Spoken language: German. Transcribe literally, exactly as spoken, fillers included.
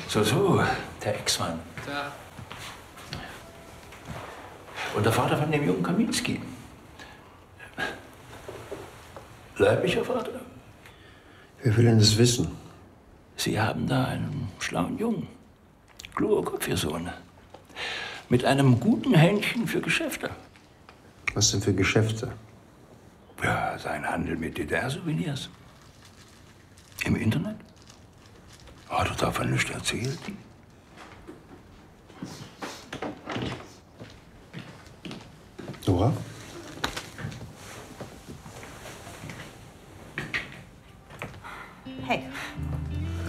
So, so, der Ex-Mann. Ja. Und der Vater von dem jungen Kaminski. Leiblicher Vater? Wer will denn das wissen? Sie haben da einen schlauen Jungen. Kluger Kopf, Ihr Sohn. Mit einem guten Händchen für Geschäfte. Was denn für Geschäfte? Ja, sein Handel mit D D R-Souvenirs. Im Internet? Hat er davon nichts erzählt? Nora?